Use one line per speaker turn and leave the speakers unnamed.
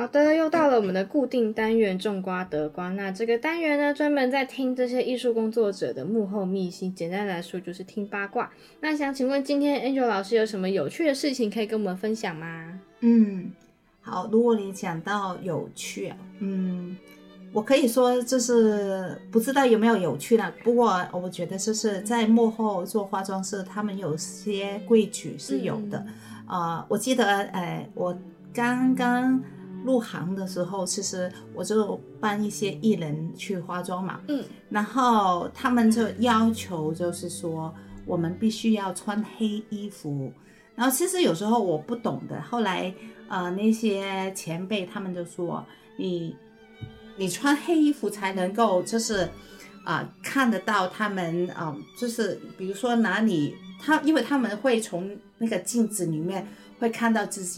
好的，又到了我们的固定单元种瓜得瓜。那这个单元呢，专门在听这些艺术工作者的幕后秘辛，简单来说就是听八卦。那想请问今天 Angel 老师有什么有趣的事情可以跟我们分享吗？
好，如果你讲到有趣，我可以说就是不知道有没有有趣的，不过我觉得就是在幕后做化妆师，他们有些规矩是有的。我记得我刚刚入行的时候，其实我就帮一些艺人去化妆嘛，然后他们就要求就是说我们必须要穿黑衣服，然后其实有时候我不懂的，后来那些前辈他们就说你穿黑衣服才能够就是看得到他们就是比如说哪里因为他们会从那个镜子里面会看到自己